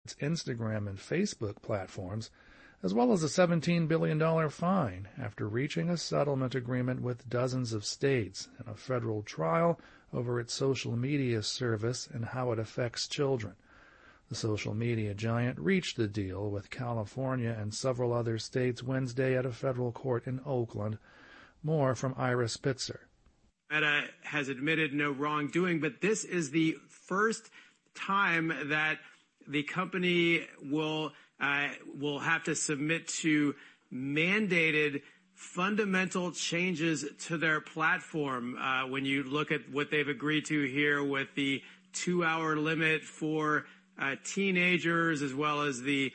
Instagram and Facebook platforms, as well as a $17 billion fine after reaching a settlement agreement with dozens of states in a federal trial over its social media service and how it affects children. The social media giant reached the deal with California and several other states Wednesday at a federal court in Oakland. More from Ira Spitzer. Meta has admitted no wrongdoing, but this is the first time that the company will have to submit to mandated fundamental changes to their platform. When you look at what they've agreed to here with the 2-hour limit for teenagers, as well as the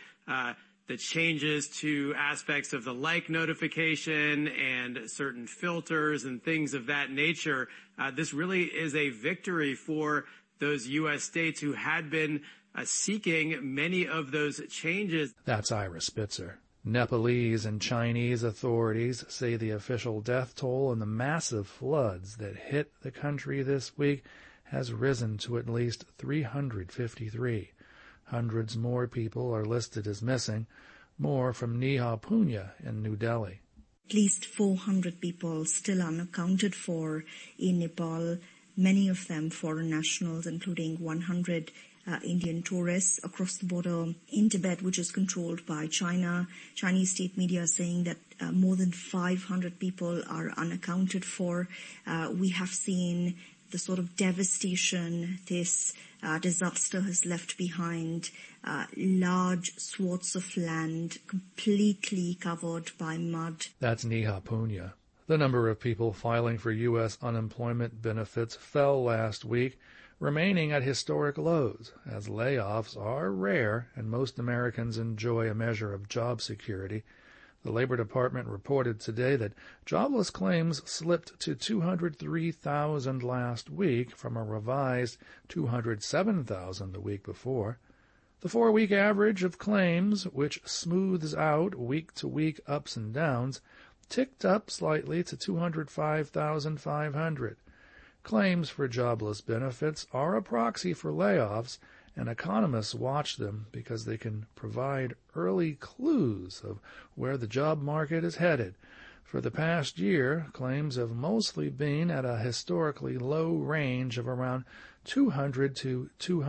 changes to aspects of the like notification and certain filters and things of that nature. This really is a victory for those U.S. states who had been seeking many of those changes. That's Ira Spitzer. Nepalese and Chinese authorities say the official death toll in the massive floods that hit the country this week has risen to at least 353. Hundreds more people are listed as missing. More from Neha Punya in New Delhi. At least 400 people still unaccounted for in Nepal, many of them foreign nationals, including 100 Indian tourists across the border in Tibet, which is controlled by China. Chinese state media are saying that more than 500 people are unaccounted for. We have seen the sort of devastation this disaster has left behind, large swaths of land completely covered by mud. That's Neha Punya. The number of people filing for U.S. unemployment benefits fell last week, remaining at historic lows, as layoffs are rare and most Americans enjoy a measure of job security. The Labor Department reported today that jobless claims slipped to 203,000 last week from a revised 207,000 the week before. The 4-week average of claims, which smooths out week-to-week ups and downs, ticked up slightly to 205,500. Claims for jobless benefits are a proxy for layoffs, and economists watch them because they can provide early clues of where the job market is headed. For the past year, claims have mostly been at a historically low range of around 200 to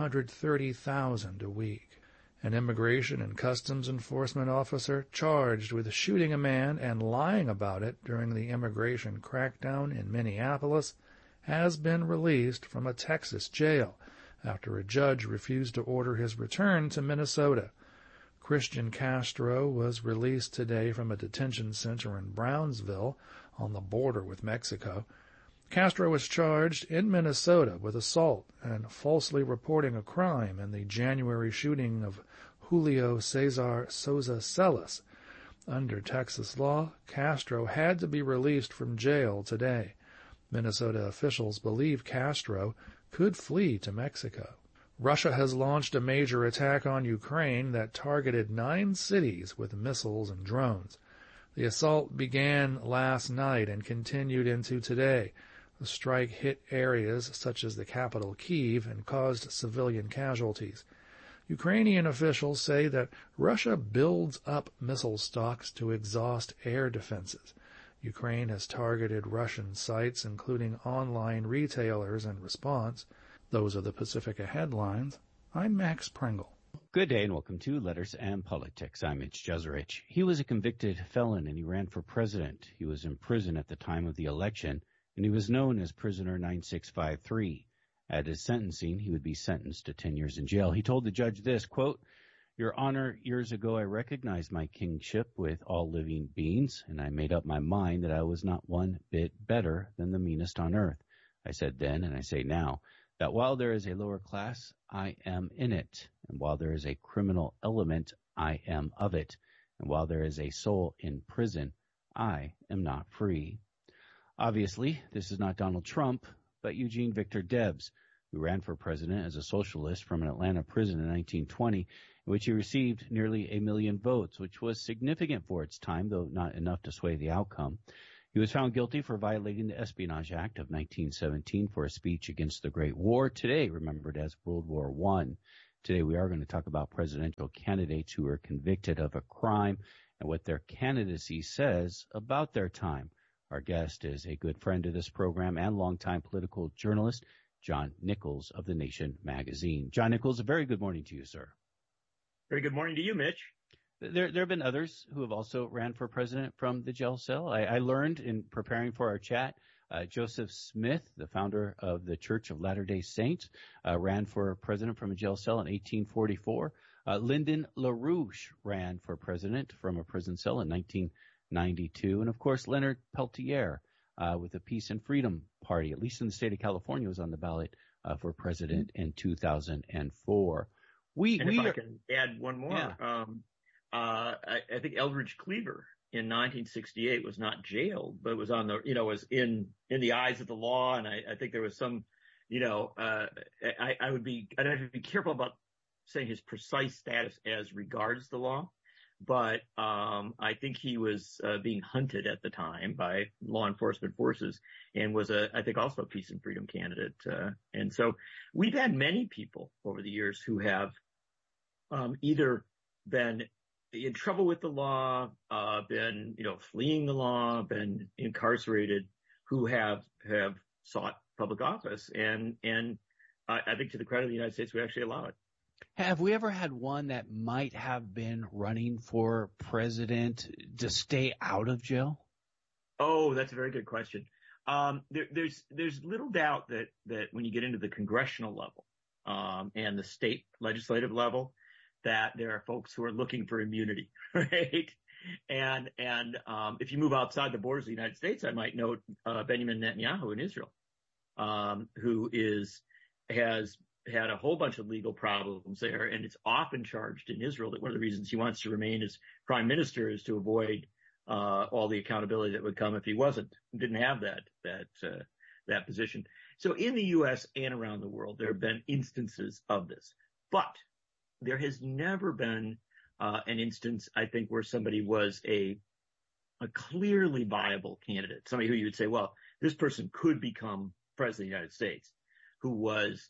230,000 a week. An immigration and customs enforcement officer charged with shooting a man and lying about it during the immigration crackdown in Minneapolis has been released from a Texas jail after a judge refused to order his return to Minnesota. Christian Castro was released today from a detention center in Brownsville on the border with Mexico. Castro was charged in Minnesota with assault and falsely reporting a crime in the January shooting of Julio Cesar Souza Celis. Under Texas law, Castro had to be released from jail today. Minnesota officials believe Castro could flee to Mexico. Russia has launched a major attack on Ukraine that targeted 9 cities with missiles and drones. The assault began last night and continued into today. The strike hit areas such as the capital Kyiv and caused civilian casualties. Ukrainian officials say that Russia builds up missile stocks to exhaust air defenses. Ukraine has targeted Russian sites, including online retailers, in response. Those are the Pacifica headlines. I'm Max Pringle. Good day and welcome to Letters and Politics. I'm Mitch Jeserich. He was a convicted felon and he ran for president. He was in prison at the time of the election and he was known as Prisoner 9653. At his sentencing, he would be sentenced to 10 years in jail. He told the judge this, quote, "Your Honor, years ago I recognized my kingship with all living beings, and I made up my mind that I was not one bit better than the meanest on earth. I said then, and I say now, that while there is a lower class, I am in it, and while there is a criminal element, I am of it, and while there is a soul in prison, I am not free." Obviously, this is not Donald Trump, but Eugene Victor Debs, who ran for president as a socialist from an Atlanta prison in 1920, in which he received nearly 1 million votes, which was significant for its time, though not enough to sway the outcome. He was found guilty for violating the Espionage Act of 1917 for a speech against the Great War, today remembered as World War I. Today we are going to talk about presidential candidates who are convicted of a crime and what their candidacy says about their time. Our guest is a good friend of this program and longtime political journalist, John Nichols of The Nation magazine. John Nichols, a very good morning to you, sir. Very good morning to you, Mitch. There have been others who have also ran for president from the jail cell. I learned in preparing for our chat, Joseph Smith, the founder of the Church of Latter-day Saints, ran for president from a jail cell in 1844. Lyndon LaRouche ran for president from a prison cell in 1992. And, of course, Leonard Peltier with the Peace and Freedom Party, at least in the state of California, was on the ballot for president in 2004. If I can add one more, yeah. I think Eldridge Cleaver in 1968 was not jailed, but was on the, was in the eyes of the law. And I think there was some, I'd have to be careful about saying his precise status as regards the law. But I think he was being hunted at the time by law enforcement forces and was I think also a peace and freedom candidate. And so we've had many people over the years who have either been in trouble with the law, been, fleeing the law, been incarcerated, who have sought public office. And I think to the credit of the United States, we actually allow it. Have we ever had one that might have been running for president to stay out of jail? Oh, that's a very good question. There's little doubt that when you get into the congressional level, and the state legislative level, that there are folks who are looking for immunity, right? And if you move outside the borders of the United States, I might note Benjamin Netanyahu in Israel, who has had a whole bunch of legal problems there, and it's often charged in Israel that one of the reasons he wants to remain as prime minister is to avoid all the accountability that would come if he didn't have that position. So in the U.S. and around the world, there have been instances of this, but there has never been an instance, I think, where somebody was a clearly viable candidate, somebody who you would say, well, this person could become president of the United States, who was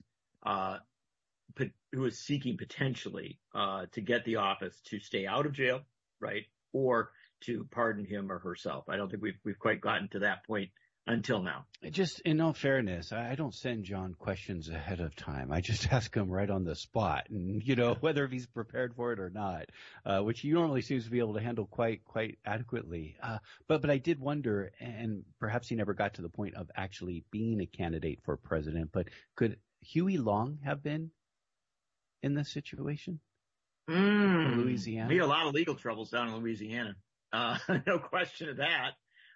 seeking potentially to get the office to stay out of jail, right, or to pardon him or herself. I don't think we've quite gotten to that point until now. Just in all fairness, I don't send John questions ahead of time. I just ask him right on the spot, and whether he's prepared for it or not, which he normally seems to be able to handle quite adequately. But I did wonder, and perhaps he never got to the point of actually being a candidate for president. But could Huey Long have been in this situation? In Louisiana, we had a lot of legal troubles down in Louisiana. No question of that.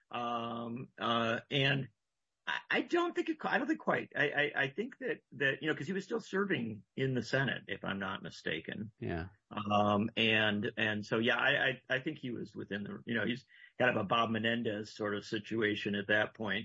And I don't think quite. I think that, cause he was still serving in the Senate, if I'm not mistaken. Yeah. And so, yeah, I think he was within he's kind of a Bob Menendez sort of situation at that point.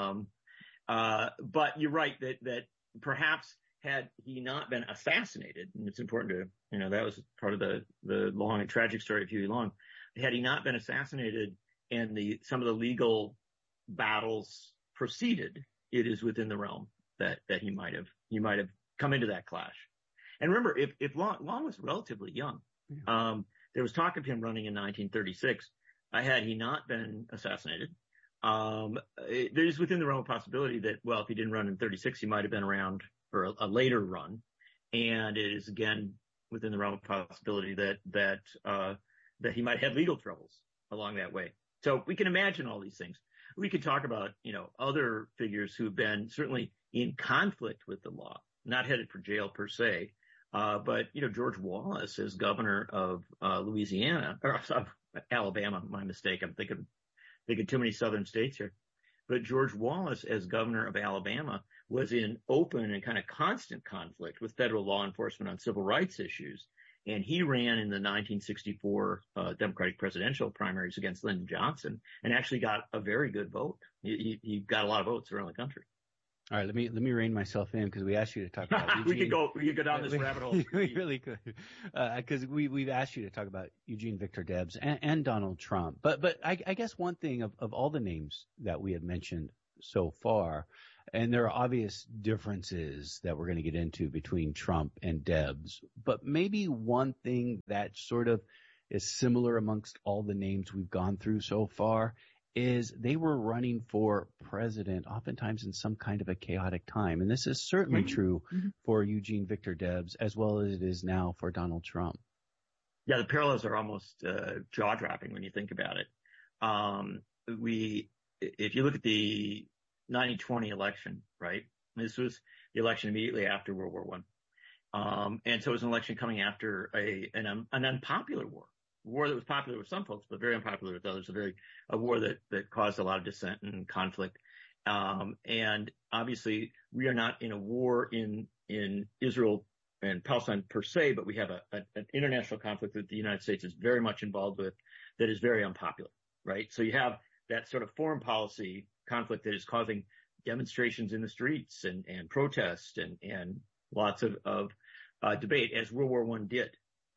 But you're right that perhaps had he not been assassinated, and it's important to, that was part of the long and tragic story of Huey Long, had he not been assassinated, and some of the legal battles proceeded, it is within the realm that he might have come into that clash. And remember, if Long was relatively young, there was talk of him running in 1936. Had he not been assassinated, there's within the realm of possibility that, well, if he didn't run in 36, he might have been around for a later run. And it is again within the realm of possibility that he might have legal troubles along that way. So we can imagine all these things. We could talk about, other figures who've been certainly in conflict with the law, not headed for jail per se. But, George Wallace as governor of Louisiana, or of Alabama, my mistake. I'm thinking too many southern states here. But George Wallace as governor of Alabama was in open and kind of constant conflict with federal law enforcement on civil rights issues. And he ran in the 1964 Democratic presidential primaries against Lyndon Johnson and actually got a very good vote. He got a lot of votes around the country. All right, let me rein myself in because we asked you to talk about Eugene. we could go down this rabbit hole. We really could, because we've asked you to talk about Eugene Victor Debs and Donald Trump. But I guess one thing of all the names that we have mentioned so far, And there are obvious differences that we're going to get into between Trump and Debs. But maybe one thing that sort of is similar amongst all the names we've gone through so far is they were running for president oftentimes in some kind of a chaotic time. And this is certainly true for Eugene Victor Debs as well as it is now for Donald Trump. Yeah, the parallels are almost jaw-dropping when you think about it. If you look at the 1920 election, right? This was the election immediately after World War I. And so it was an election coming after an unpopular war. A war that was popular with some folks, but very unpopular with others. A war that caused a lot of dissent and conflict. And obviously we are not in a war in Israel and Palestine per se, but we have an international conflict that the United States is very much involved with that is very unpopular, right? So you have that sort of foreign policy conflict that is causing demonstrations in the streets and protest and lots of debate, as World War I did.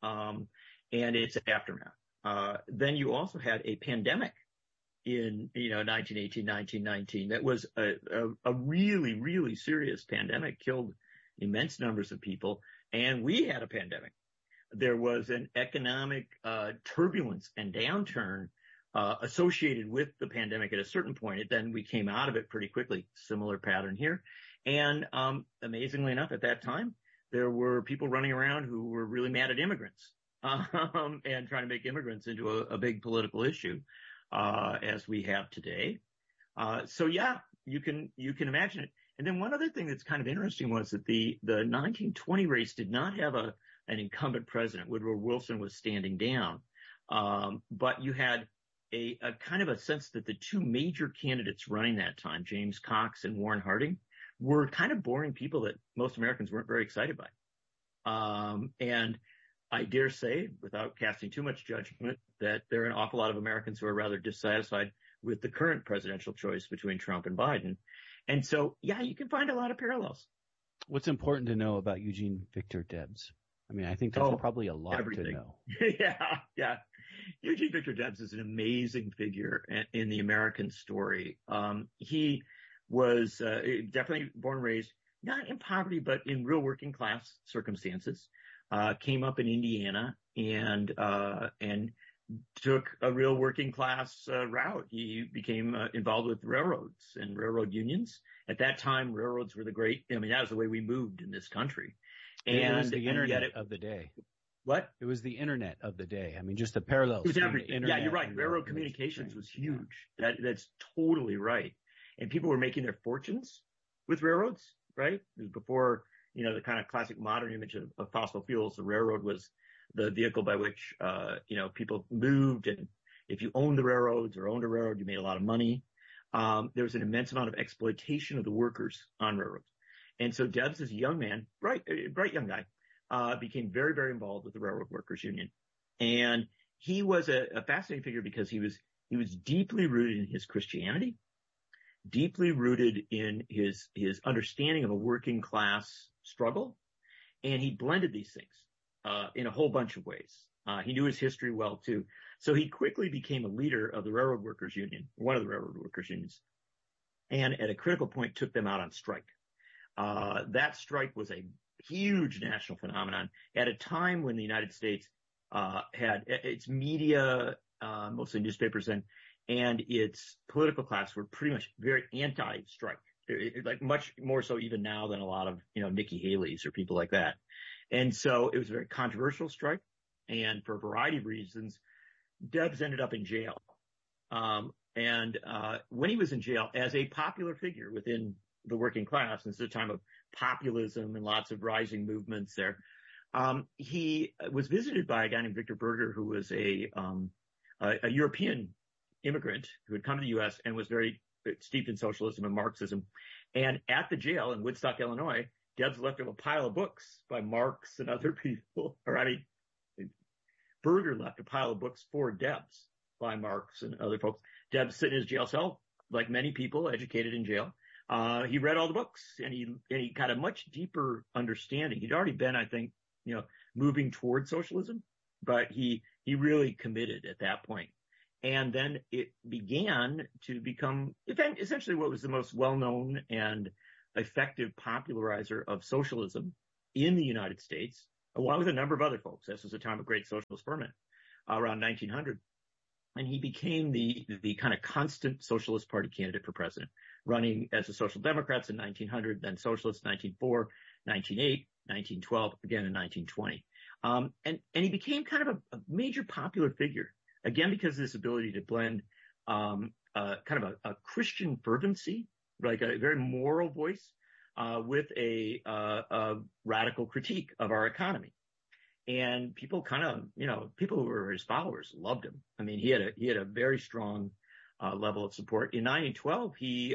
And its aftermath. Then you also had a pandemic in, 1918, 1919. That was a really, really serious pandemic, killed immense numbers of people. And we had a pandemic. There was an economic turbulence and downturn associated with the pandemic at a certain point. Then we came out of it pretty quickly. Similar pattern here. And amazingly enough, at that time, there were people running around who were really mad at immigrants and trying to make immigrants into a big political issue as we have today. So yeah, you can imagine it. And then one other thing that's kind of interesting was that the 1920 race did not have an incumbent president. Woodrow Wilson was standing down. But you had a kind of a sense that the two major candidates running that time, James Cox and Warren Harding, were kind of boring people that most Americans weren't very excited by. And I dare say, without casting too much judgment, that there are an awful lot of Americans who are rather dissatisfied with the current presidential choice between Trump and Biden. And so, yeah, you can find a lot of parallels. What's important to know about Eugene Victor Debs? I mean, I think there's probably a lot to know. Yeah. Eugene Victor Debs is an amazing figure in the American story. He was definitely born and raised, not in poverty, but in real working class circumstances. Came up in Indiana and took a real working class route. He became involved with railroads and railroad unions. At that time, railroads were that was the way we moved in this country. And it was the internet of the day. What? It was the internet of the day. I mean, just the parallels. It was everything. Yeah, you're right. Railroad communications was huge. That's totally right. And people were making their fortunes with railroads, right? It was before, the kind of classic modern image of fossil fuels. The railroad was the vehicle by which, people moved. And if you owned the railroads or owned a railroad, you made a lot of money. There was an immense amount of exploitation of the workers on railroads. And so Debs, as a young man, bright young guy, became very, very involved with the Railroad Workers Union. And he was a fascinating figure because he was deeply rooted in his Christianity, deeply rooted in his understanding of a working class struggle. And he blended these things in a whole bunch of ways. He knew his history well, too. So he quickly became a leader of the Railroad Workers Union, one of the Railroad Workers Unions, and at a critical point took them out on strike. That strike was a huge national phenomenon at a time when the United States had its media, mostly newspapers, and its political class were pretty much very anti-strike, like much more so even now than a lot of, Nikki Haley's or people like that. And so it was a very controversial strike. And for a variety of reasons, Debs ended up in jail. And when he was in jail as a popular figure within the working class, and this is a time of populism and lots of rising movements there, he was visited by a guy named Victor Berger, who was a European immigrant who had come to the U.S. and was very steeped in socialism and Marxism. And at the jail in Woodstock, Illinois, Debs left him a pile of books by Marx and other people. Berger left a pile of books for Debs by Marx and other folks. Debs sat in his jail cell, like many people educated in jail. He read all the books and he got a much deeper understanding. He'd already been, I think, moving toward socialism, but he really committed at that point. And then it began to become essentially what was the most well-known and effective popularizer of socialism in the United States, along with a number of other folks. This was a time of great socialist ferment around 1900. And he became the kind of constant Socialist Party candidate for president, running as the Social Democrats in 1900, then Socialists 1904, 1908, 1912, again in 1920. And he became kind of a major popular figure, again, because of this ability to blend kind of a Christian fervency, like a very moral voice, with a radical critique of our economy. And people kind of, people who were his followers loved him. I mean, he had a very strong level of support. In 1912,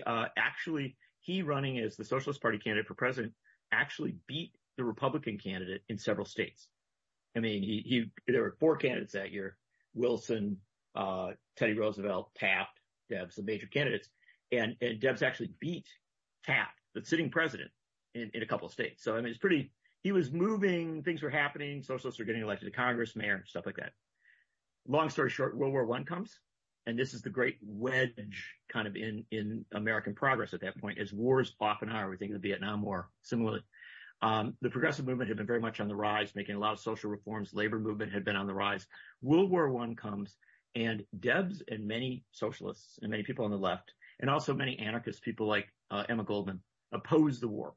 he running as the Socialist Party candidate for president actually beat the Republican candidate in several states. I mean, there were 4 candidates that year: Wilson, Teddy Roosevelt, Taft, Debs, the major candidates. And Debs actually beat Taft, the sitting president, in a couple of states. So, I mean, he was moving, things were happening, socialists were getting elected to Congress, mayor, stuff like that. Long story short, World War I comes, and this is the great wedge kind of in American progress at that point, as wars often are. We think of the Vietnam War similarly. The progressive movement had been very much on the rise, making a lot of social reforms. Labor movement had been on the rise. World War I comes, and Debs and many socialists and many people on the left, and also many anarchist people like Emma Goldman, oppose the war.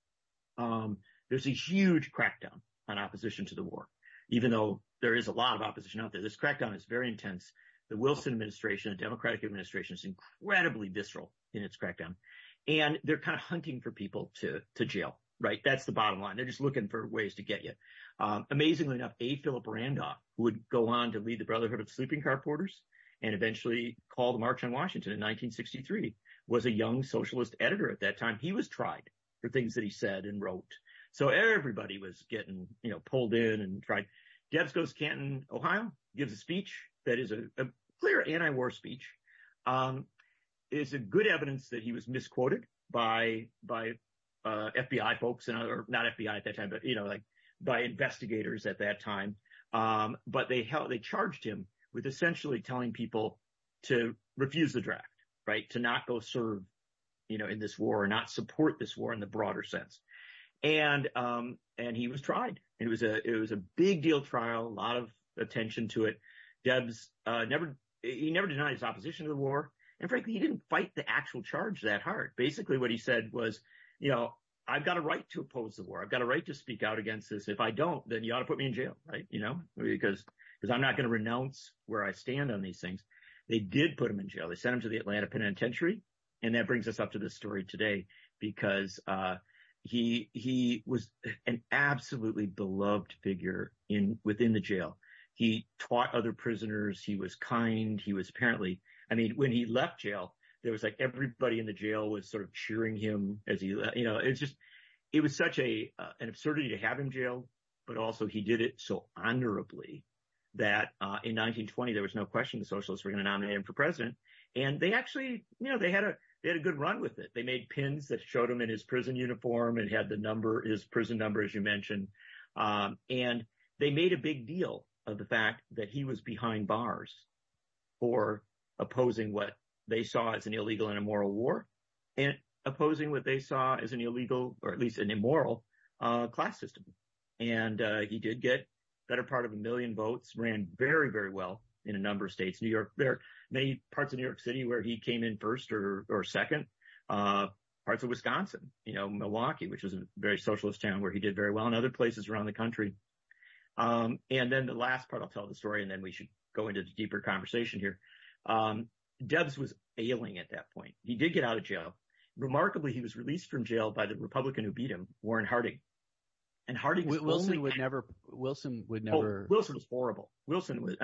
There's a huge crackdown on opposition to the war, even though there is a lot of opposition out there. This crackdown is very intense. The Wilson administration, the Democratic administration, is incredibly visceral in its crackdown. And they're kind of hunting for people to jail, right? That's the bottom line. They're just looking for ways to get you. Amazingly enough, A. Philip Randolph, who would go on to lead the Brotherhood of Sleeping Car Porters and eventually call the March on Washington in 1963, was a young socialist editor at that time. He was tried for things that he said and wrote. So everybody was getting, pulled in and tried. Debs goes to Canton, Ohio, gives a speech that is a clear anti-war speech. Is a good evidence that he was misquoted by FBI folks, or not FBI at that time, but, by investigators at that time. But they charged him with essentially telling people to refuse the draft, right? To not go serve, in this war, or not support this war in the broader sense. And he was tried. It was a big deal trial, a lot of attention to it. Debs, never denied his opposition to the war. And frankly, he didn't fight the actual charge that hard. Basically what he said was, I've got a right to oppose the war. I've got a right to speak out against this. If I don't, then you ought to put me in jail, right? Because I'm not going to renounce where I stand on these things. They did put him in jail. They sent him to the Atlanta Penitentiary. And that brings us up to this story today, because, he was an absolutely beloved figure within the jail. He taught other prisoners. He was kind. He was apparently, when he left jail, there was like everybody in the jail was sort of cheering him as he, it was such an absurdity to have him jailed, but also he did it so honorably that, in 1920, there was no question the socialists were going to nominate him for president. And they actually, they had a good run with it. They made pins that showed him in his prison uniform and had his prison number, as you mentioned. And they made a big deal of the fact that he was behind bars for opposing what they saw as an illegal and immoral war, and opposing what they saw as an illegal, or at least an immoral, class system. And he did get better part of 1 million votes, ran very, very well in a number of states. New York, there are many parts of New York City where he came in first or second. Parts of Wisconsin, Milwaukee, which was a very socialist town, where he did very well, and other places around the country. And then the last part, I'll tell the story, and then we should go into the deeper conversation here. Debs was ailing at that point. He did get out of jail. Remarkably, he was released from jail by the Republican who beat him, Warren Harding. And Harding Wilson would never. Wilson was horrible. Wilson was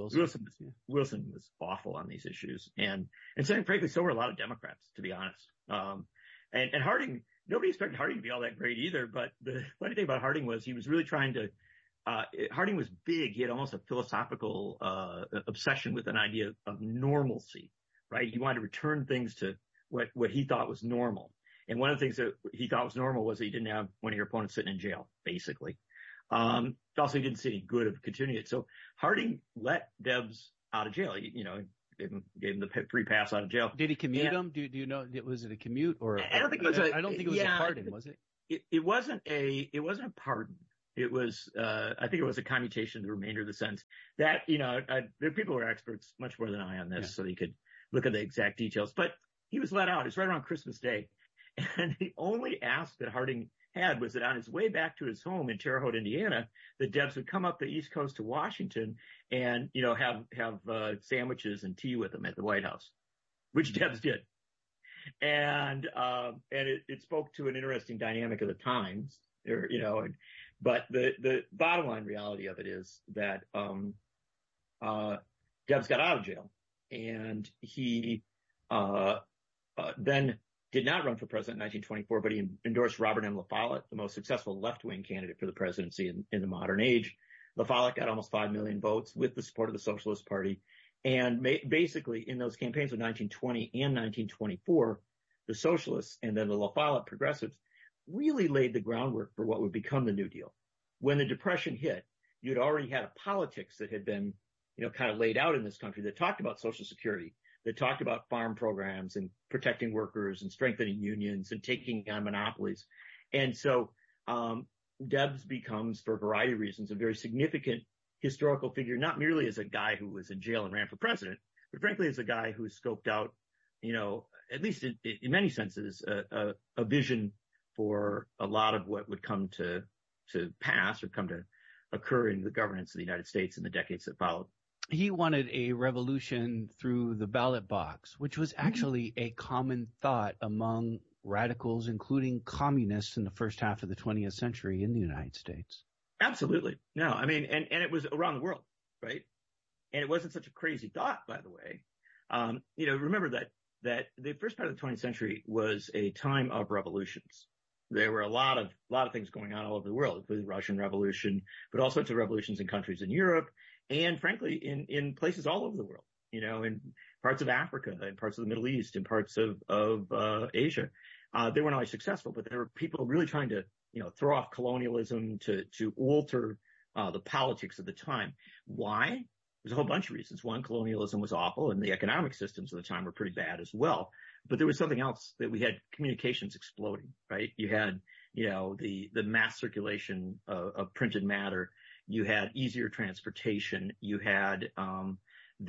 awful on these issues, and frankly, so were a lot of Democrats, to be honest. And Harding, nobody expected Harding to be all that great either. But the funny thing about Harding was he was really trying to. Harding was big. He had almost a philosophical obsession with an idea of normalcy, right? He wanted to return things to what he thought was normal. And one of the things that he thought was normal was that he didn't have one of your opponents sitting in jail, basically. Also, he didn't see any good of continuing it. So Harding let Debs out of jail. gave him the free pass out of jail. Did he commute him? Do you know? Was it a commute or? I don't think it was I don't think it was a pardon, was it? It wasn't a pardon. It was, I think it was a commutation of the remainder of the sentence. That, there are people who are experts much more than I on this, so they could look at the exact details. But he was let out. It was right around Christmas Day. And the only ask that Harding had was that on his way back to his home in Terre Haute, Indiana, that Debs would come up the East Coast to Washington and, have sandwiches and tea with him at the White House, which Debs did. And it spoke to an interesting dynamic of the times, but the bottom line reality of it is that, Debs got out of jail, and he, then did not run for president in 1924, but he endorsed Robert M. La Follette, the most successful left-wing candidate for the presidency in the modern age. La Follette got almost 5 million votes with the support of the Socialist Party. And basically, in those campaigns of 1920 and 1924, the socialists and then the La Follette progressives really laid the groundwork for what would become the New Deal. When the Depression hit, you'd already had a politics that had been, kind of laid out in this country that talked about Social Security, that talked about farm programs and protecting workers and strengthening unions and taking on monopolies. And so Debs becomes, for a variety of reasons, a very significant historical figure, not merely as a guy who was in jail and ran for president, but frankly as a guy who scoped out, at least in many senses, a vision for a lot of what would come to pass or come to occur in the governance of the United States in the decades that followed. He wanted a revolution through the ballot box, which was actually a common thought among radicals, including communists in the first half of the 20th century in the United States. Absolutely. No, I mean, and it was around the world, right? And it wasn't such a crazy thought, by the way. Remember that the first part of the 20th century was a time of revolutions. There were a lot of things going on all over the world, including the Russian Revolution, but all sorts of revolutions in countries in Europe, and frankly, in places all over the world, in parts of Africa, in parts of the Middle East, in parts of Asia. They weren't always successful, but there were people really trying to, throw off colonialism, to alter the politics of the time. Why? There's a whole bunch of reasons. One, colonialism was awful, and the economic systems of the time were pretty bad as well. But there was something else, that we had communications exploding, right? You had, the mass circulation of printed matter. You had easier transportation. You had kind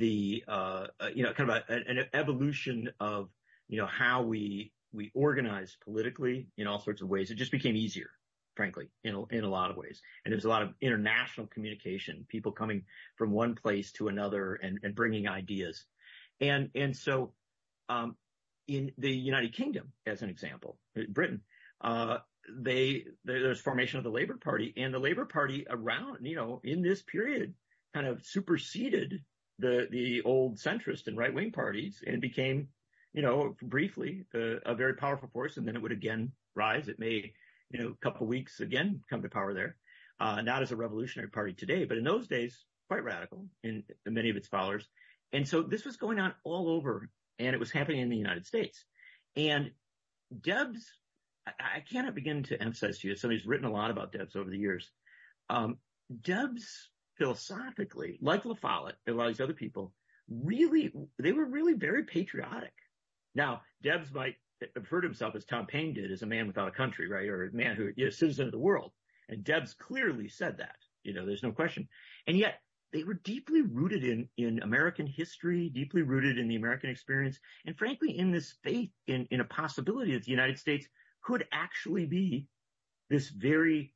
of an evolution of, how we organized politically in all sorts of ways. It just became easier, frankly, in a lot of ways. And there's a lot of international communication, people coming from one place to another and bringing ideas. And so, in the United Kingdom, as an example, Britain, there's formation of the Labour Party, and the Labour Party around, in this period kind of superseded the old centrist and right-wing parties and became, briefly a very powerful force. And then it would again rise. It may, a couple of weeks again come to power there, not as a revolutionary party today, but in those days, quite radical in many of its followers. And so this was going on all over, and it was happening in the United States. And Debs, I cannot begin to emphasize to you, somebody's written a lot about Debs over the years. Debs, philosophically, like La Follette and a lot of these other people, they were really very patriotic. Now, Debs might have referred to himself as Tom Paine did, as a man without a country, right? Or a man who, a citizen of the world. And Debs clearly said that, there's no question. And yet, they were deeply rooted in American history, deeply rooted in the American experience, and frankly, in this faith in a possibility that the United States could actually be this very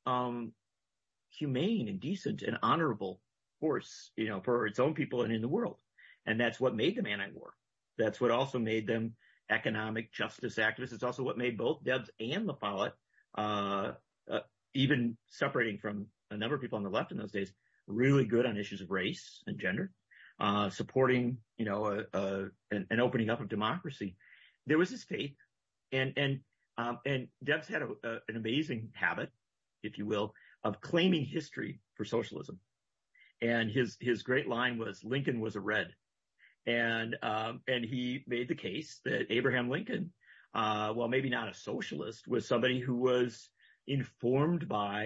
humane and decent and honorable force, for its own people and in the world. And that's what made them anti-war. That's what also made them economic justice activists. It's also what made both Debs and La Follette, even separating from a number of people on the left in those days, really good on issues of race and gender, supporting, an opening up of democracy. There was this faith, and Debs had an amazing habit, if you will, of claiming history for socialism. And his great line was, "Lincoln was a Red." And he made the case that Abraham Lincoln, while maybe not a socialist, was somebody who was informed by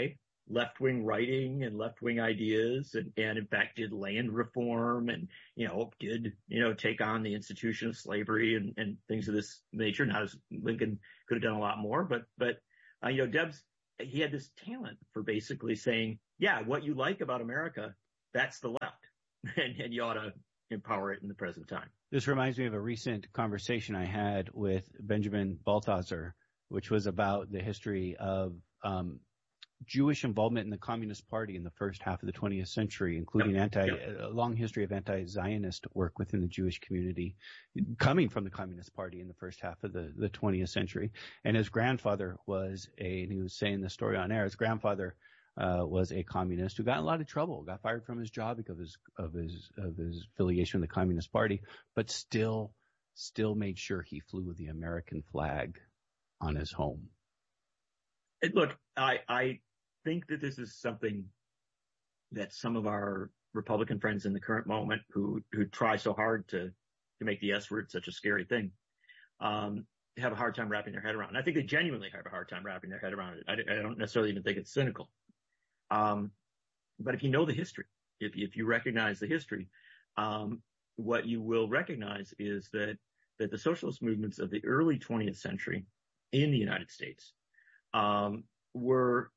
left-wing writing and left-wing ideas, and in fact did land reform and, did, take on the institution of slavery and things of this nature. Not as Lincoln could have done a lot more, but Debs, he had this talent for basically saying, yeah, what you like about America, that's the left. And you ought to empower it in the present time. This reminds me of a recent conversation I had with Benjamin Balthasar, which was about the history of Jewish involvement in the Communist Party in the first half of the 20th century, including a long history of anti-Zionist work within the Jewish community, coming from the Communist Party in the first half of the 20th century. And his grandfather and he was saying the story on air, his grandfather was a communist who got in a lot of trouble, got fired from his job because of his affiliation with the Communist Party, but still made sure he flew the American flag on his home. Look, I think that this is something that some of our Republican friends in the current moment who try so hard to make the S word such a scary thing, have a hard time wrapping their head around. I think they genuinely have a hard time wrapping their head around it. I don't necessarily even think it's cynical. But if you know the history, if you recognize the history, what you will recognize is that the socialist movements of the early 20th century in the United States, were,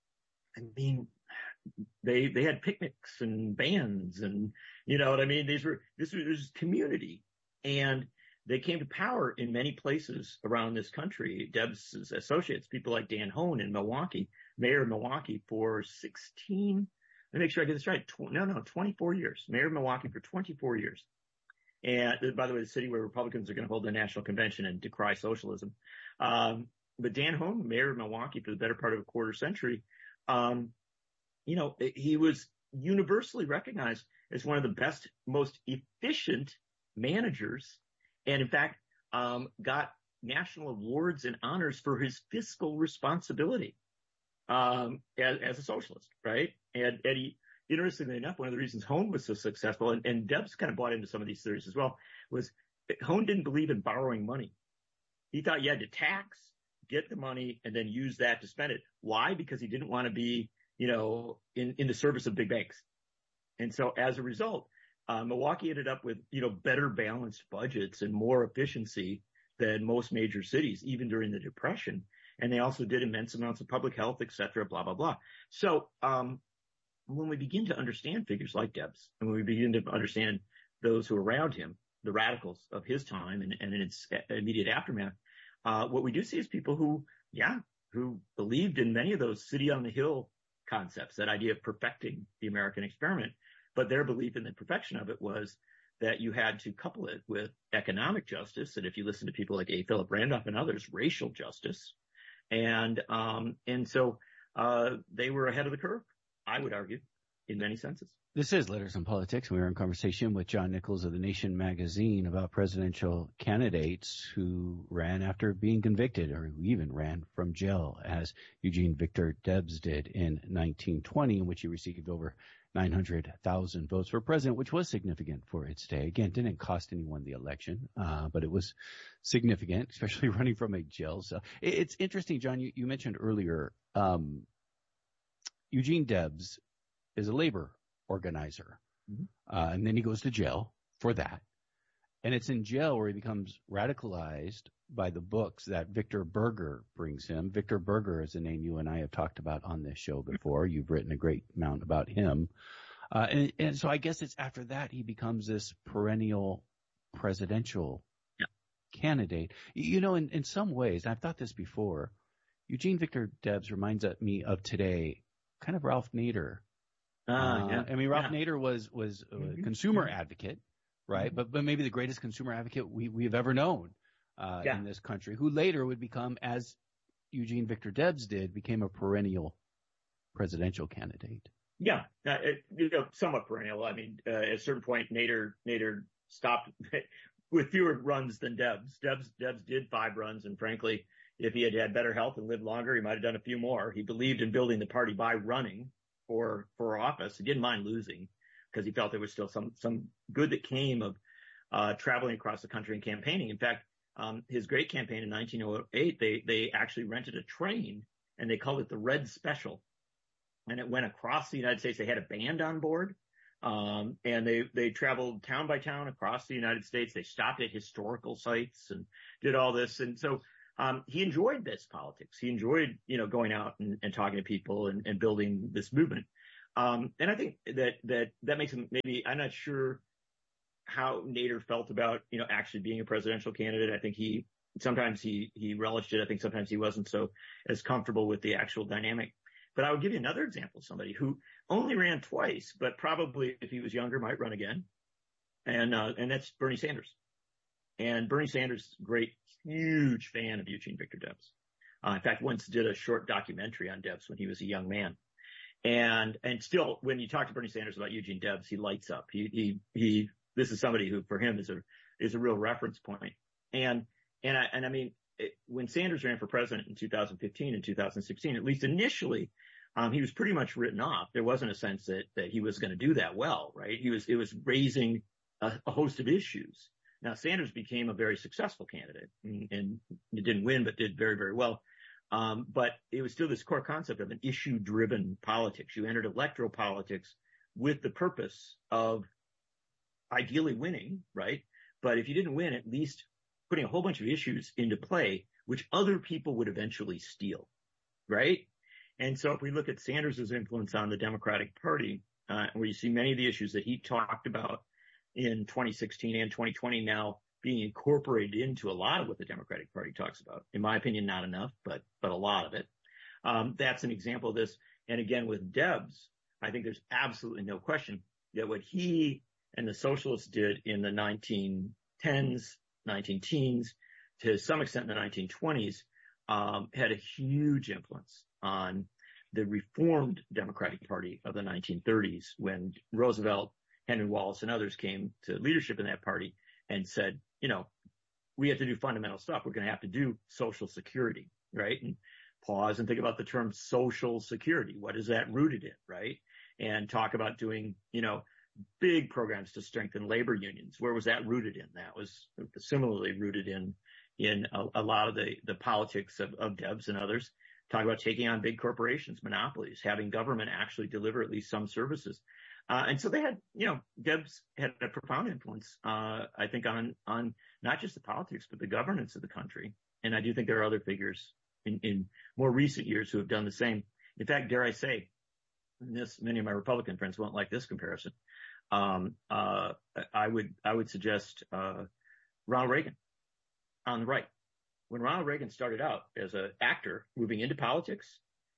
they had picnics and bands and, you know what I mean? This was community, and they came to power in many places around this country. Debs' associates, people like Dan Hoan in Milwaukee, mayor of Milwaukee for 16, let me make sure I get this right. 24 years. Mayor of Milwaukee for 24 years. And by the way, the city where Republicans are going to hold their national convention and decry socialism. But Dan Hoan, mayor of Milwaukee for the better part of a quarter century, he was universally recognized as one of the best, most efficient managers, and in fact, got national awards and honors for his fiscal responsibility, as a socialist, right? And he, interestingly enough, one of the reasons Hoan was so successful, and Debs kind of bought into some of these theories as well, was Hoan didn't believe in borrowing money. He thought you had to tax, get the money, and then use that to spend it. Why? Because he didn't want to be, in the service of big banks. And so as a result, Milwaukee ended up with, better balanced budgets and more efficiency than most major cities, even during the Depression. And they also did immense amounts of public health, et cetera, blah, blah, blah. So, when we begin to understand figures like Debs, and when we begin to understand those who are around him, the radicals of his time and in its immediate aftermath, what we do see is people who believed in many of those city on the hill concepts, that idea of perfecting the American experiment. But their belief in the perfection of it was that you had to couple it with economic justice. And if you listen to people like A. Philip Randolph and others, racial justice. And so they were ahead of the curve, I would argue, in many senses. This is Letters on Politics. We are in conversation with John Nichols of The Nation magazine about presidential candidates who ran after being convicted, or who even ran from jail, as Eugene Victor Debs did in 1920, in which he received over 900,000 votes for president, which was significant for its day. Again, didn't cost anyone the election, but it was significant, especially running from a jail cell. It's interesting, John, you mentioned earlier, Eugene Debs is a labor organizer. Mm-hmm. And then he goes to jail for that. And it's in jail where he becomes radicalized by the books that Victor Berger brings him. Victor Berger is a name you and I have talked about on this show before. You've written a great amount about him. And so I guess it's after that he becomes this perennial presidential candidate. In some ways, I've thought this before, Eugene Victor Debs reminds me of today, kind of Ralph Nader. Ralph Nader was a consumer advocate, right? Mm-hmm. But maybe the greatest consumer advocate we've ever known in this country, who later would become, as Eugene Victor Debs did, became a perennial presidential candidate. Yeah, somewhat perennial. I mean, at a certain point, Nader stopped with fewer runs than Debs. Debs did 5 runs, and frankly, if he had had better health and lived longer, he might have done a few more. He believed in building the party by running for office. He didn't mind losing because he felt there was still some good that came of traveling across the country and campaigning. In fact, his great campaign in 1908, they actually rented a train and they called it the Red Special. and it went across the United States. They had a band on board. And they traveled town by town across the United States. They stopped at historical sites and did all this. And so, he enjoyed this politics. He enjoyed, going out and talking to people and building this movement. And I think that makes him maybe, I'm not sure how Nader felt about, actually being a presidential candidate. I think sometimes he relished it. I think sometimes he wasn't so as comfortable with the actual dynamic. But I would give you another example of somebody who only ran twice, but probably if he was younger might run again. And that's Bernie Sanders. And Bernie Sanders, great, huge fan of Eugene Victor Debs. In fact, once did a short documentary on Debs when he was a young man. And still, when you talk to Bernie Sanders about Eugene Debs, he lights up. This is somebody who for him is a real reference point. And I mean, when Sanders ran for president in 2015 and 2016, at least initially, he was pretty much written off. There wasn't a sense that he was going to do that well, right? It was raising a host of issues. Now, Sanders became a very successful candidate and he didn't win, but did very, very well. But it was still this core concept of an issue-driven politics. You entered electoral politics with the purpose of ideally winning, right? But if you didn't win, at least putting a whole bunch of issues into play, which other people would eventually steal, right? And so if we look at Sanders' influence on the Democratic Party, where you see many of the issues that he talked about in 2016 and 2020 now being incorporated into a lot of what the Democratic Party talks about. In my opinion, not enough, but a lot of it. That's an example of this. And again, with Debs, I think there's absolutely no question that what he and the socialists did in the 1910s, 19-teens, to some extent in the 1920s, had a huge influence on the reformed Democratic Party of the 1930s when Roosevelt, Henry Wallace, and others came to leadership in that party and said, we have to do fundamental stuff. We're going to have to do Social Security, right? And pause and think about the term Social Security. What is that rooted in, right? And talk about doing, big programs to strengthen labor unions. Where was that rooted in? That was similarly rooted in a lot of the politics of Debs and others. Talk about taking on big corporations, monopolies, having government actually deliver at least some services. And so they had, Debs had a profound influence, I think on not just the politics, but the governance of the country. And I do think there are other figures in more recent years who have done the same. In fact, dare I say, many of my Republican friends won't like this comparison. I would suggest, Ronald Reagan on the right. When Ronald Reagan started out as an actor moving into politics,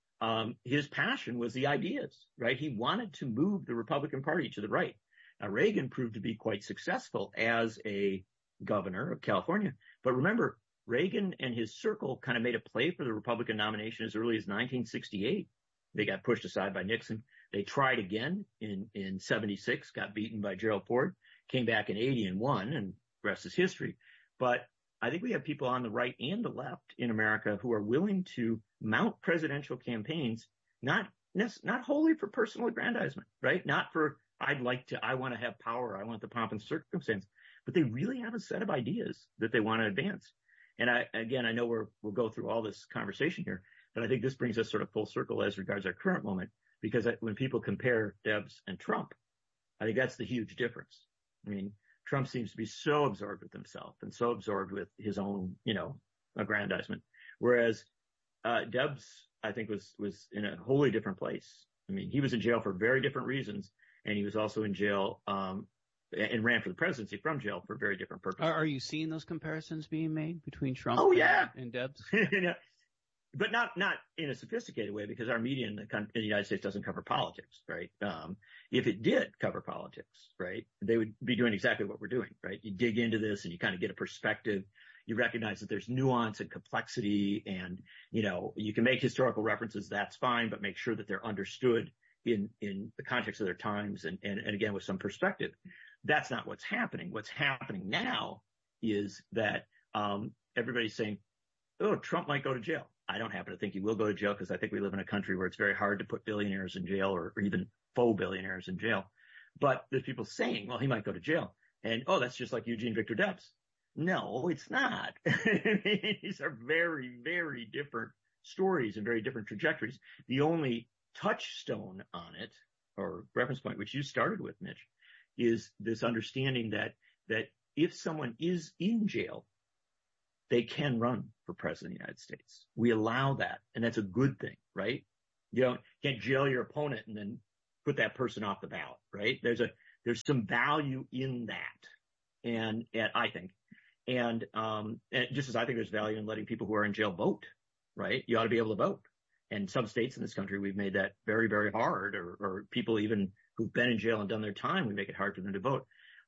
his passion was the ideas, right? He wanted to move the Republican Party to the right. Now, Reagan proved to be quite successful as a governor of California. But remember, Reagan and his circle kind of made a play for the Republican nomination as early as 1968. They got pushed aside by Nixon. They tried again in 76, got beaten by Gerald Ford, came back in 80 and won, and the rest is history. But I think we have people on the right and the left in America who are willing to mount presidential campaigns, not wholly for personal aggrandizement, right? Not for, I want to have power. I want the pomp and circumstance, but they really have a set of ideas that they want to advance. And I know we'll go through all this conversation here, but I think this brings us sort of full circle as regards our current moment, because when people compare Debs and Trump, I think that's the huge difference. I mean, Trump seems to be so absorbed with himself and so absorbed with his own, aggrandizement. Whereas, Debs, I think was in a wholly different place. I mean, he was in jail for very different reasons, and he was also in jail, and ran for the presidency from jail for very different purposes. Are you seeing those comparisons being made between Trump and Debs? But not in a sophisticated way, because our media in the United States doesn't cover politics, right? If it did cover politics, right, they would be doing exactly what we're doing, right? You dig into this and you kind of get a perspective. You recognize that there's nuance and complexity, and, you can make historical references. That's fine, but make sure that they're understood in the context of their times and again, with some perspective. That's not what's happening. What's happening now is that, everybody's saying, oh, Trump might go to jail. I don't happen to think he will go to jail, because I think we live in a country where it's very hard to put billionaires in jail, or even faux billionaires in jail. But there's people saying, well, he might go to jail. And, oh, that's just like Eugene Victor Debs. No, it's not. These are very, very different stories and very different trajectories. The only touchstone on it, or reference point, which you started with, Mitch, is this understanding that if someone is in jail, they can run for president of the United States. We allow that, and that's a good thing, right? You can't jail your opponent and then put that person off the ballot, right? There's some value in that, and I think, and just as I think there's value in letting people who are in jail vote, right? You ought to be able to vote. And some states in this country, we've made that very, very hard, or people even who've been in jail and done their time, we make it hard for them to vote.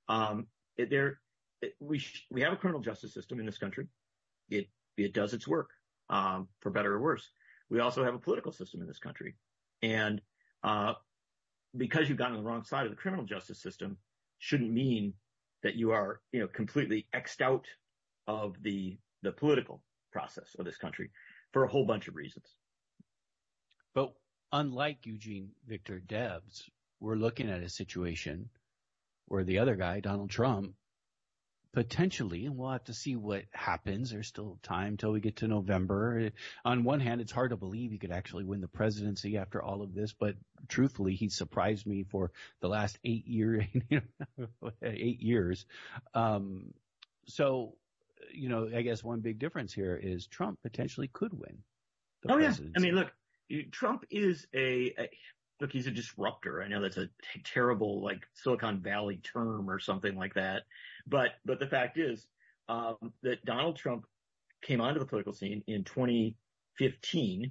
We have a criminal justice system in this country. It does its work, for better or worse. We also have a political system in this country. And, because you've gotten on the wrong side of the criminal justice system shouldn't mean that you are, completely X'd out of the political process of this country for a whole bunch of reasons. But unlike Eugene Victor Debs, we're looking at a situation where the other guy, Donald Trump, potentially, and we'll have to see what happens. There's still time till we get to November. On one hand, it's hard to believe he could actually win the presidency after all of this, but truthfully, he surprised me for the last 8 years. 8 years. So, I guess one big difference here is Trump potentially could win the presidency. Yeah. I mean, look, Trump is he's a disruptor. I know that's a terrible, like, Silicon Valley term or something like that. But the fact is, that Donald Trump came onto the political scene in 2015,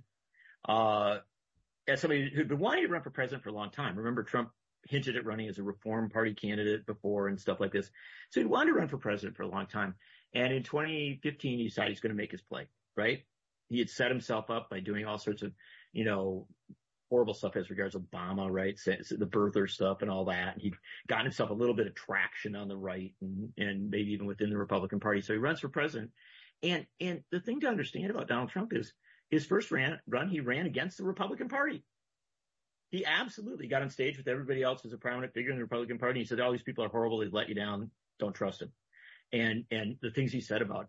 as somebody who'd been wanting to run for president for a long time. Remember, Trump hinted at running as a Reform Party candidate before and stuff like this. So he wanted to run for president for a long time. And in 2015, he decided he's going to make his play, right? He had set himself up by doing all sorts of, horrible stuff as regards Obama, right? The birther stuff and all that. And he'd gotten himself a little bit of traction on the right and maybe even within the Republican Party. So he runs for president. And the thing to understand about Donald Trump is his first run, he ran against the Republican Party. He absolutely got on stage with everybody else as a prominent figure in the Republican Party. He said, all these people are horrible. They've let you down. Don't trust him. And the things he said about,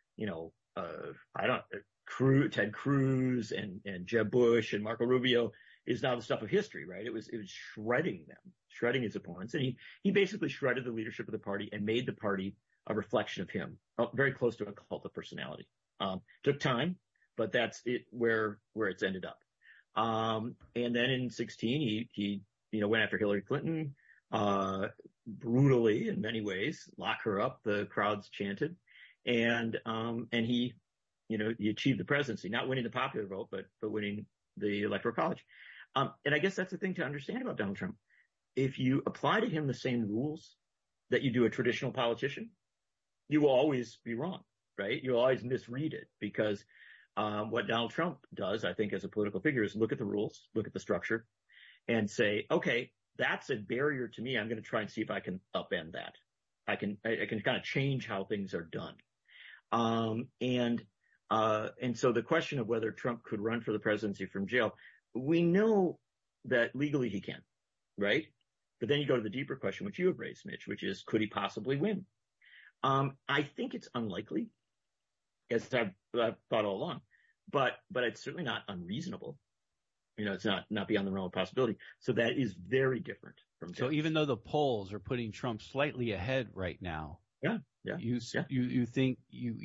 Ted Cruz and Jeb Bush and Marco Rubio is now the stuff of history, right? It was shredding them, shredding his opponents. And he basically shredded the leadership of the party and made the party a reflection of him, very close to a cult of personality. Took time, but that's it where it's ended up. And then in 2016, he went after Hillary Clinton, brutally in many ways, lock her up, the crowds chanted. And he achieved the presidency, not winning the popular vote, but winning the Electoral College. And I guess that's the thing to understand about Donald Trump. If you apply to him the same rules that you do a traditional politician, you will always be wrong, right? You'll always misread it because, what Donald Trump does, I think, as a political figure is look at the rules, look at the structure and say, okay, that's a barrier to me. I'm going to try and see if I can upend that. I can kind of change how things are done. And so the question of whether Trump could run for the presidency from jail, we know that legally he can, right? But then you go to the deeper question, which you have raised, Mitch, which is, could he possibly win? I think it's unlikely, as I've thought all along, but it's certainly not unreasonable. It's not beyond the realm of possibility. So that is very different from jail. So even though the polls are putting Trump slightly ahead right now, you think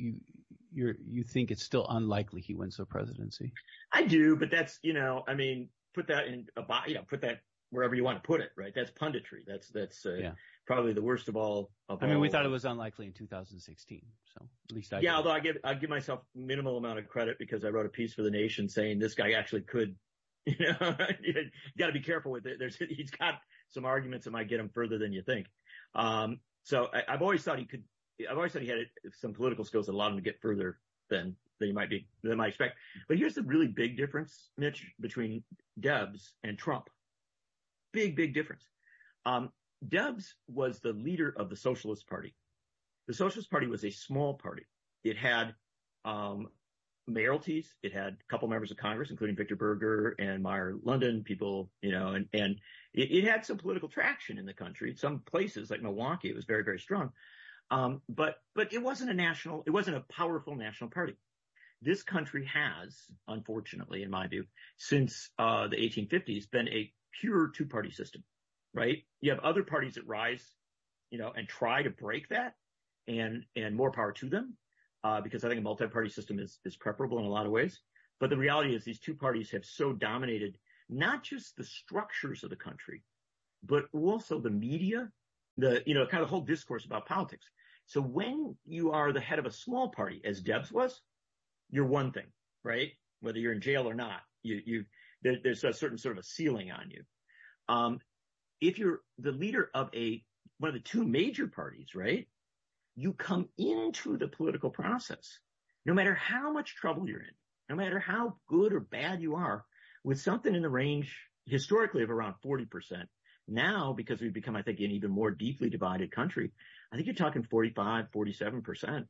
it's still unlikely he wins the presidency? I do, but that's, put that in put that wherever you want to put it, right? That's punditry. That's probably the worst of all. We thought it was unlikely in 2016. So at least I although I give myself minimal amount of credit because I wrote a piece for The Nation saying this guy actually could, you got to be careful with it. He's got some arguments that might get him further than you think. So I've always thought he had some political skills that allowed him to get further than you might expect. But here's the really big difference, Mitch, between Debs and Trump. Big difference. Debs was the leader of the Socialist Party. The Socialist Party was a small party. It had mayoralties. It had a couple members of Congress, including Victor Berger and Meyer London, people, and it had some political traction in the country. Some places like Milwaukee, it was very, very strong. But it wasn't a powerful national party. this country has, unfortunately, in my view, since the 1850s, been a pure two-party system, right? You have other parties that rise, and try to break that, and more power to them, because I think a multi-party system is preferable in a lot of ways. But the reality is these two parties have so dominated not just the structures of the country, but also the media, kind of the whole discourse about politics. So when you are the head of a small party, as Debs was, you're one thing, right? Whether you're in jail or not, there's a certain sort of a ceiling on you. If you're the leader of one of the two major parties, right, you come into the political process, no matter how much trouble you're in, no matter how good or bad you are, with something in the range historically of around 40%. Now, because we've become, I think, an even more deeply divided country, I think you're talking 45, 47%,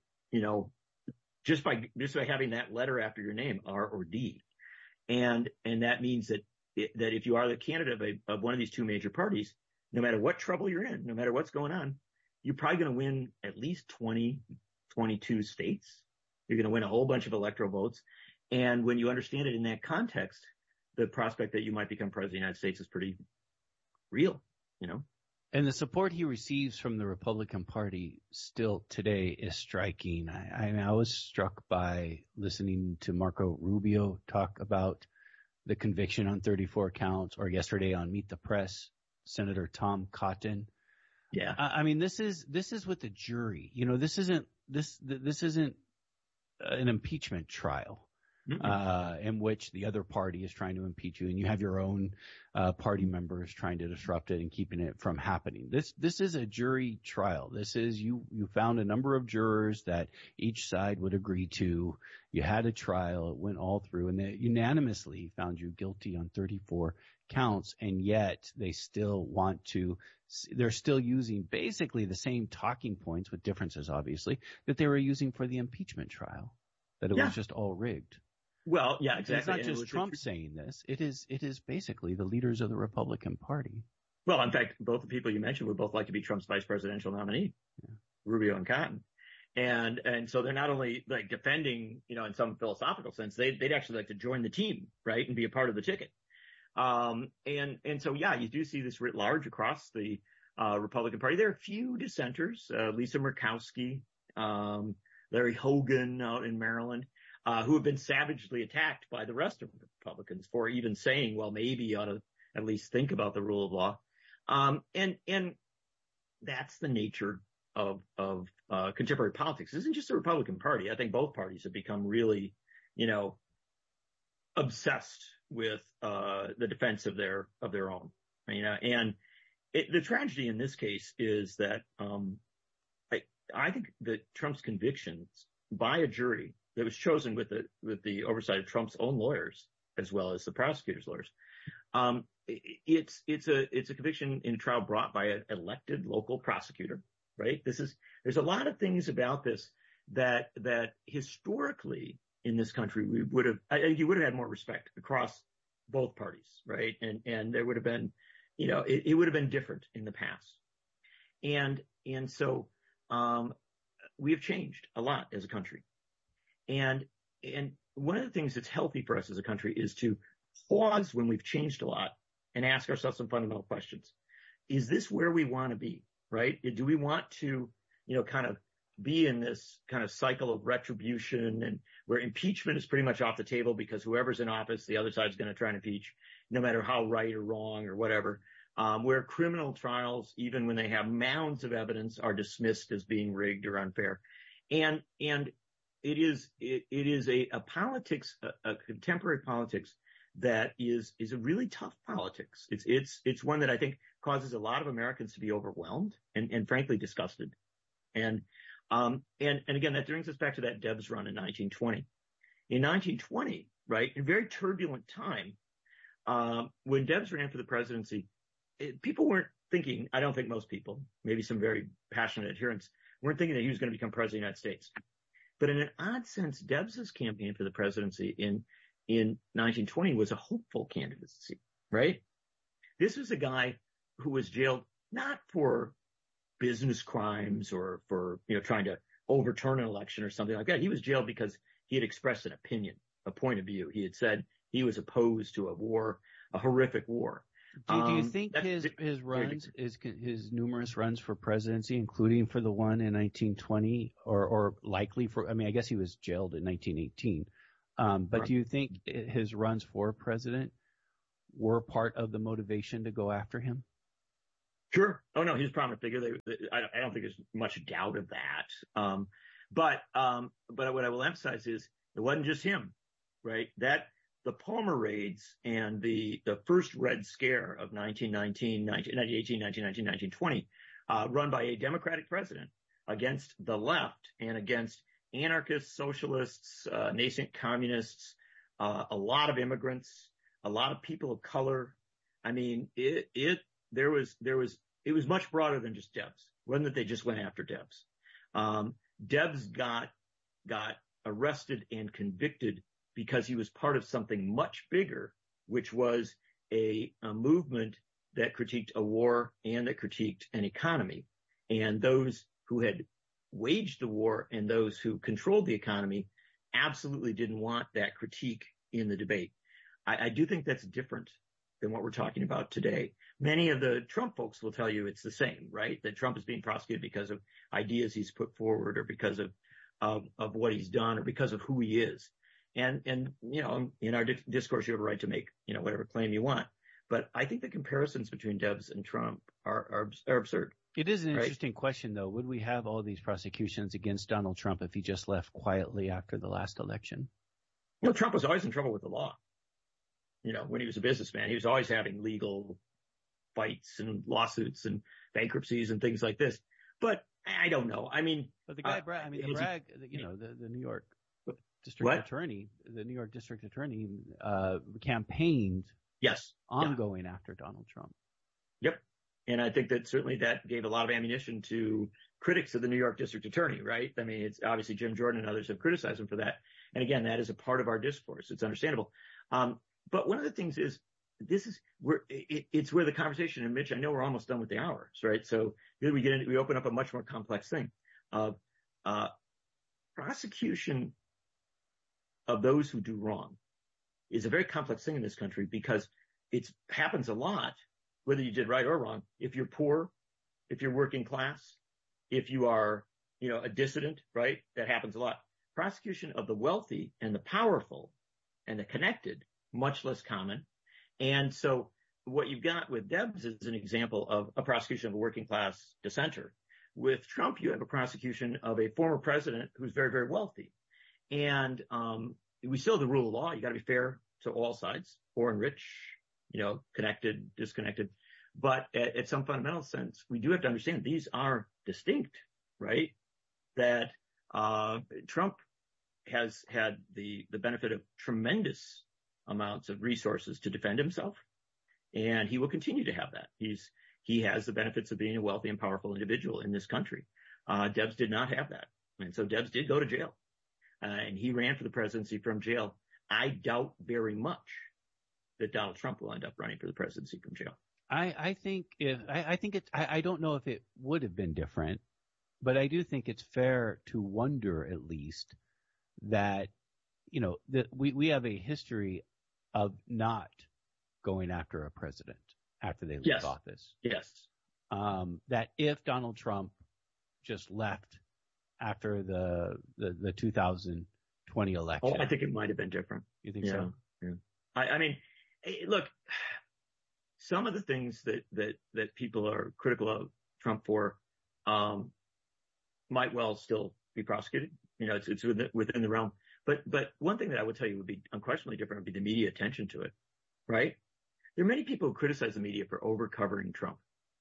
just by having that letter after your name, R or D. And that means that if you are the candidate of one of these two major parties, no matter what trouble you're in, no matter what's going on, you're probably going to win at least 20, 22 states. You're going to win a whole bunch of electoral votes. And when you understand it in that context, the prospect that you might become president of the United States is pretty real, And the support he receives from the Republican Party still today is striking. I was struck by listening to Marco Rubio talk about the conviction on 34 counts, or yesterday on Meet the Press, Senator Tom Cotton. Yeah. I mean, this is with the jury. This isn't an impeachment trial. In which the other party is trying to impeach you, and you have your own party members trying to disrupt it and keeping it from happening. This is a jury trial. This is you found a number of jurors that each side would agree to. You had a trial. It went all through, and they unanimously found you guilty on 34 counts, and yet they still want to. They're still using basically the same talking points, with differences, obviously, that they were using for the impeachment trial. That it was just all rigged. Well, yeah, exactly. It's not just Trump saying this. It is basically the leaders of the Republican Party. Well, in fact, both the people you mentioned would both like to be Trump's vice presidential nominee, Rubio and Cotton. And so they're not only like defending, in some philosophical sense, they'd actually like to join the team, right, and be a part of the ticket. And so, yeah, you do see this writ large across the Republican Party. There are a few dissenters, Lisa Murkowski, Larry Hogan out in Maryland, who have been savagely attacked by the rest of the Republicans for even saying, well, maybe you ought to at least think about the rule of law. And that's the nature of contemporary politics. It isn't just the Republican Party. I think both parties have become really, obsessed with the defense of their own. And the tragedy in this case is that I think that Trump's convictions by a jury that was chosen with the oversight of Trump's own lawyers as well as the prosecutor's lawyers. It's a conviction in a trial brought by an elected local prosecutor, right? There's a lot of things about this that historically in this country you would have had more respect across both parties, right? And there would have been, it would have been different in the past. And so we have changed a lot as a country. And one of the things that's healthy for us as a country is to pause when we've changed a lot and ask ourselves some fundamental questions. Is this where we want to be, right? Do we want to, kind of be in this kind of cycle of retribution and where impeachment is pretty much off the table because whoever's in office, the other side's going to try and impeach, no matter how right or wrong or whatever, where criminal trials, even when they have mounds of evidence, are dismissed as being rigged or unfair. And it is a politics, a contemporary politics that is a really tough politics. It's one that I think causes a lot of Americans to be overwhelmed and frankly disgusted. And again, that brings us back to that Debs run in 1920. In 1920, right, in a very turbulent time, when Debs ran for the presidency, people weren't thinking, I don't think most people, maybe some very passionate adherents, weren't thinking that he was going to become president of the United States. But in an odd sense, Debs's campaign for the presidency in 1920 was a hopeful candidacy, right? This was a guy who was jailed not for business crimes or for, trying to overturn an election or something like that. He was jailed because he had expressed an opinion, a point of view. He had said he was opposed to a war, a horrific war. Do you think his numerous runs for presidency, including for the one in 1920, or likely for, I mean, I guess he was jailed in 1918, but do you think his runs for president were part of the motivation to go after him? Sure. Oh, no, he's a prominent figure. I don't think there's much doubt of that. But what I will emphasize is it wasn't just him, right? That the Palmer raids and the first Red Scare of 1918, 1919, 1920, run by a Democratic president against the left and against anarchists, socialists, nascent communists, a lot of immigrants, a lot of people of color. I mean, it was much broader than just Debs. It wasn't that they just went after Debs. Debs got arrested and convicted because he was part of something much bigger, which was a movement that critiqued a war and that critiqued an economy. And those who had waged the war and those who controlled the economy absolutely didn't want that critique in the debate. I do think that's different than what we're talking about today. Many of the Trump folks will tell you it's the same, right? That Trump is being prosecuted because of ideas he's put forward or because of what he's done or because of who he is. And, you know, in our discourse, you have a right to make, you know, whatever claim you want. But I think the comparisons between Debs and Trump are absurd. It is an interesting question, though. Would we have all these prosecutions against Donald Trump if he just left quietly after the last election? You know, Trump was always in trouble with the law. You know, when he was a businessman, he was always having legal fights and lawsuits and bankruptcies and things like this. But I don't know. I mean, but the guy, Bragg, you know, the New York district attorney, campaigned ongoing after Donald Trump. Yep. And I think that certainly that gave a lot of ammunition to critics of the New York district attorney, right? I mean, it's obviously Jim Jordan and others have criticized him for that. And again, that is a part of our discourse. It's understandable. But one of the things is, it's where the conversation, and Mitch, I know we're almost done with the hours, right? So we open up a much more complex thing of prosecution of those who do wrong is a very complex thing in this country because it happens a lot, whether you did right or wrong. If you're poor, if you're working class, if you are, you know, a dissident, right? That happens a lot. Prosecution of the wealthy and the powerful and the connected, much less common. And so what you've got with Debs is an example of a prosecution of a working class dissenter. With Trump, you have a prosecution of a former president who's very, very wealthy. And we still have the rule of law. You got to be fair to all sides, poor and rich, you know, connected, disconnected. But at some fundamental sense, we do have to understand these are distinct, right? That Trump has had the benefit of tremendous amounts of resources to defend himself, and he will continue to have that. He has the benefits of being a wealthy and powerful individual in this country. Debs did not have that, and so Debs did go to jail, and he ran for the presidency from jail. I doubt very much that Donald Trump will end up running for the presidency from jail. I don't know if it would have been different, but I do think it's fair to wonder at least that, you know, that we have a history of not going after a president after they leave office. Yes. That if Donald Trump just left after the 2020 election. Oh, I think it might have been different. You think so? Yeah. I mean, look, some of the things that people are critical of Trump for might well still be prosecuted. You know, it's within the realm. But one thing that I would tell you would be unquestionably different would be the media attention to it, right? There are many people who criticize the media for over-covering Trump.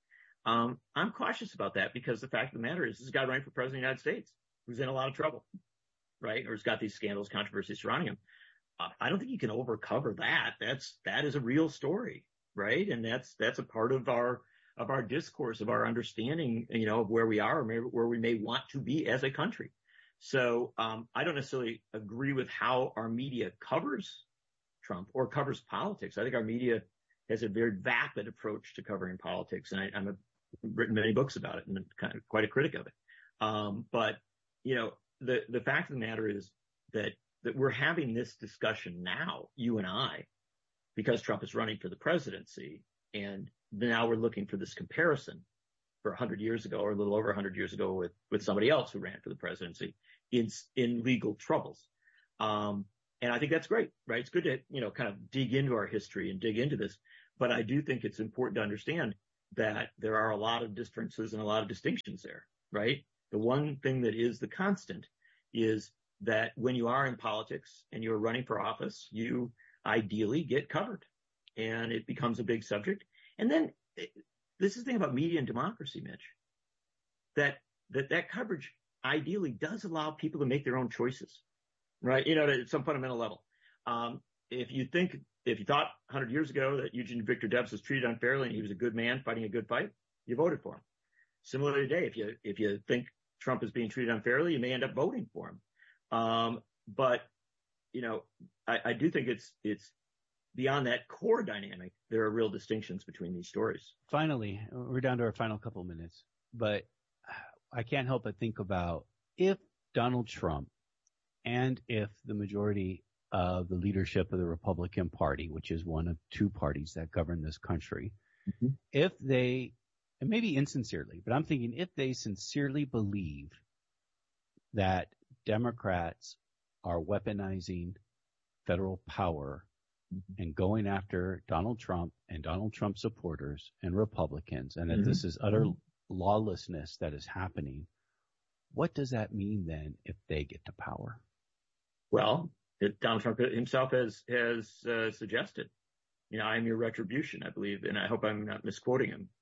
I'm cautious about that because the fact of the matter is this is a guy running for president of the United States who's in a lot of trouble, right? Or has got these scandals, controversies surrounding him. I don't think you can overcover that. That is a real story, right? And that's a part of our discourse, of our understanding, you know, of where we are or where we may want to be as a country. So I don't necessarily agree with how our media covers Trump or covers politics. I think our media has a very vapid approach to covering politics, and I've written many books about it and I'm kind of quite a critic of it. But you know, the fact of the matter is that that we're having this discussion now, you and I, because Trump is running for the presidency, and now we're looking for this comparison for 100 years ago, or a little over 100 years ago, with somebody else who ran for the presidency in legal troubles. And I think that's great, right? It's good to, kind of dig into our history and dig into this. But I do think it's important to understand that there are a lot of differences and a lot of distinctions there, right? The one thing that is the constant is that when you are in politics and you're running for office, you ideally get covered, and it becomes a big subject. And then this is the thing about media and democracy, Mitch, that coverage ideally does allow people to make their own choices, right? At some fundamental level. If you thought 100 years ago that Eugene Victor Debs was treated unfairly and he was a good man fighting a good fight, you voted for him. Similarly today, if you think Trump is being treated unfairly, you may end up voting for him. But I do think it's beyond that core dynamic. There are real distinctions between these stories. Finally, we're down to our final couple of minutes, but I can't help but think about if Donald Trump and if the majority of the leadership of the Republican Party, which is one of two parties that govern this country, if they, and maybe insincerely, but I'm thinking if they sincerely believe that Democrats are weaponizing federal power and going after Donald Trump and Donald Trump supporters and Republicans, and that this is utter lawlessness that is happening, what does that mean then if they get to power? Well, Donald Trump himself has suggested, I'm your retribution, I believe, and I hope I'm not misquoting him.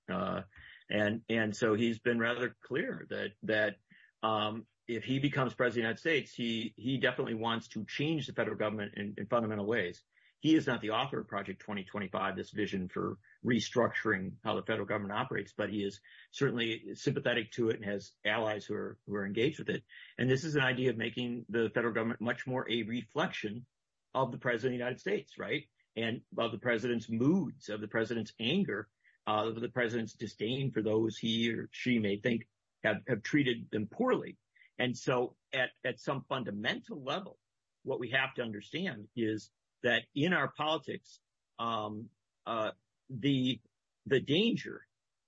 And so he's been rather clear that if he becomes president of the United States, he definitely wants to change the federal government in fundamental ways. He is not the author of Project 2025, this vision for restructuring how the federal government operates, but he is certainly sympathetic to it and has allies who are engaged with it. And this is an idea of making the federal government much more a reflection of the president of the United States, right? And of the president's moods, of the president's anger, of the president's disdain for those he or she may think have treated them poorly. And so at some fundamental level, what we have to understand is that in our politics, the danger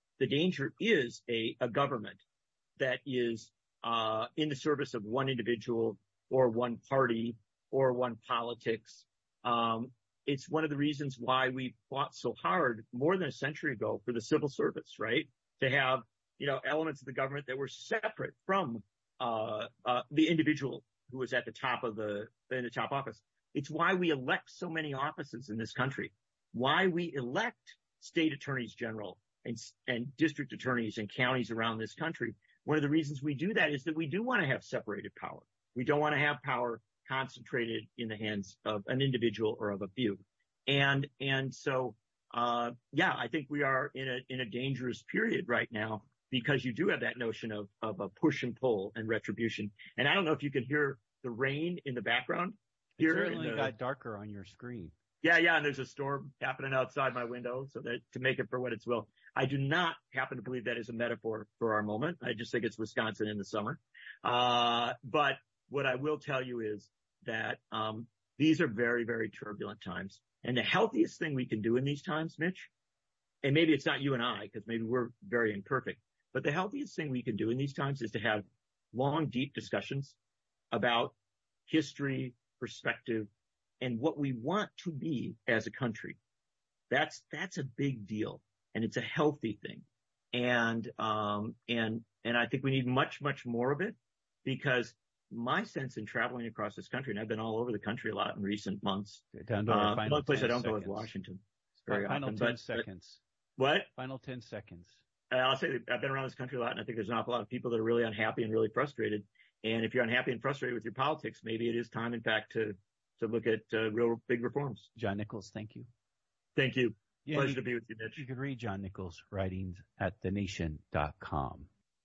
is a government that is in the service of one individual or one party or one politics. It's one of the reasons why we fought so hard more than a century ago for the civil service, right? To have, elements of the government that were separate from the individual who was at the top in the top office. It's why we elect so many offices in this country, why we elect state attorneys general and district attorneys in counties around this country. One of the reasons we do that is that we do want to have separated power. We don't want to have power concentrated in the hands of an individual or of a few. And so, I think we are in a dangerous period right now because you do have that notion of a push and pull and retribution. And I don't know if you can hear the rain in the background. It certainly got darker on your screen. Yeah, and there's a storm happening outside my window, so that to make it for what it's will. I do not happen to believe that is a metaphor for our moment. I just think it's Wisconsin in the summer. But what I will tell you is that these are very, very turbulent times. And the healthiest thing we can do in these times, Mitch, and maybe it's not you and I, because maybe we're very imperfect, but the healthiest thing we can do in these times is to have long, deep discussions about history, perspective, and what we want to be as a country. That's a big deal, and it's a healthy thing. And I think we need much, much more of it, because my sense in traveling across this country, and I've been all over the country a lot in recent months. Down to our final one place 10 I don't seconds. go is Washington. Very final often, 10 seconds. What? Final 10 seconds. I'll say that I've been around this country a lot, and I think there's an awful lot of people that are really unhappy and really frustrated. And if you're unhappy and frustrated with your politics, maybe it is time, in fact, to look at real big reforms. John Nichols, thank you. Thank you. Yeah, Pleasure to be with you, Mitch. You can read John Nichols' writings at thenation.com.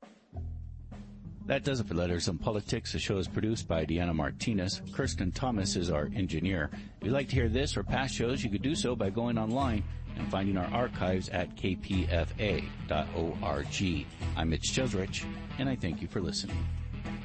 That does it for Letters on Politics. The show is produced by Deanna Martinez. Kirsten Thomas is our engineer. If you'd like to hear this or past shows, you could do so by going online and finding our archives at kpfa.org. I'm Mitch Jeserich, and I thank you for listening.